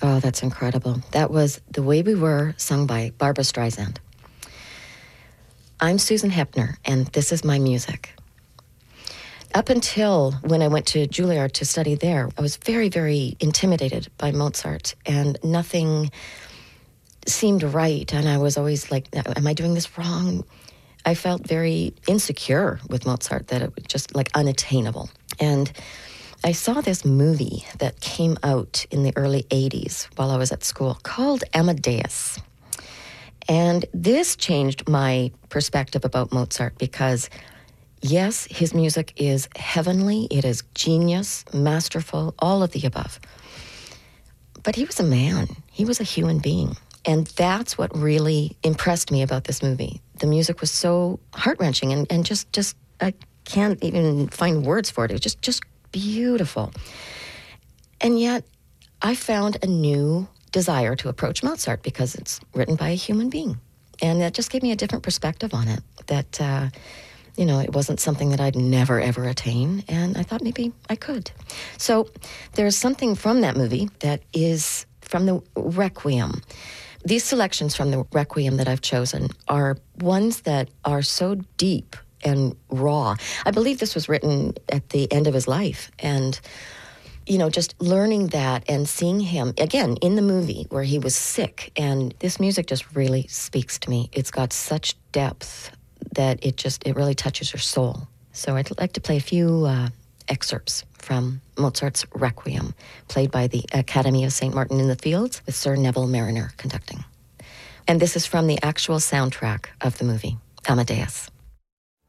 Oh, that's incredible. That was The Way We Were, sung by Barbra Streisand. I'm Susan Hepner, and this is my music. Up until when I went to Juilliard to study there, I was very, very intimidated by Mozart, and nothing seemed right. And I was always like, am I doing this wrong? I felt very insecure with Mozart, that it was just like unattainable. And I saw this movie that came out in the early 80s while I was at school called Amadeus. And this changed my perspective about Mozart because, yes, his music is heavenly, it is genius, masterful, all of the above. But he was a man. He was a human being. And that's what really impressed me about this movie. The music was so heart-wrenching and just I can't even find words for it. It was just beautiful. And yet, I found a new desire to approach Mozart because it's written by a human being. And that just gave me a different perspective on it, that, it wasn't something that I'd never, ever attain, and I thought maybe I could. So there's something from that movie that is from the Requiem. These selections from the Requiem that I've chosen are ones that are so deep and raw. I believe this was written at the end of his life, and just learning that and seeing him, again, in the movie where he was sick, and this music just really speaks to me. It's got such depth that it really touches your soul. So I'd like to play a few excerpts from Mozart's Requiem, played by the Academy of St. Martin in the Fields with Sir Neville Mariner conducting. And this is from the actual soundtrack of the movie, Amadeus.